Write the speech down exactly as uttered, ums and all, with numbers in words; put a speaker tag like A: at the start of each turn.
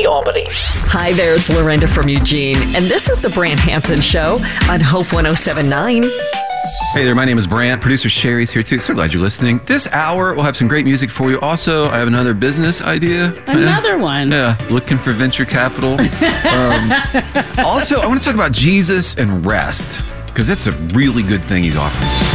A: Albany, Albany.
B: Hi there, it's Lorinda from Eugene, and this is the Brant Hansen Show on Hope one oh seven point nine.
C: Hey there, my name is Brant. Producer Sherry's here too. So glad you're listening. This hour, we'll have some great music for you. Also, I have another business idea.
D: Another one.
C: Yeah, looking for venture capital. um, also, I want to talk about Jesus and rest, because that's a really good thing he's offering.